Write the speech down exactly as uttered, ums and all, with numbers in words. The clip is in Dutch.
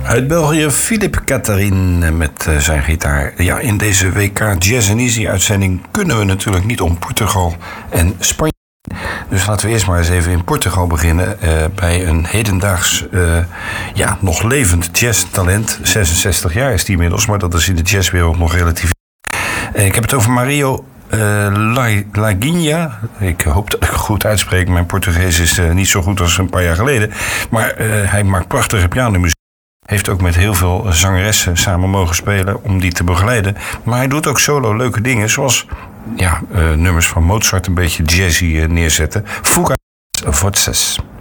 Uit België, Philippe Catherine met uh, zijn gitaar. Ja, in deze W K Jazz and Easy uitzending kunnen we natuurlijk niet om Portugal en Spanje. Dus laten we eerst maar eens even in Portugal beginnen. Uh, bij een hedendaags, uh, ja, nog levend jazztalent. zesenzestig jaar is die inmiddels, maar dat is in de jazzwereld nog relatief. Uh, ik heb het over Mario uh, Laginha. Ik hoop dat ik het goed uitspreek. Mijn Portugees is uh, niet zo goed als een paar jaar geleden. Maar uh, hij maakt prachtige pianomuziek. Heeft ook met heel veel zangeressen samen mogen spelen om die te begeleiden. Maar hij doet ook solo leuke dingen, zoals ja, uh, nummers van Mozart een beetje jazzy uh, neerzetten. Fuga Voces.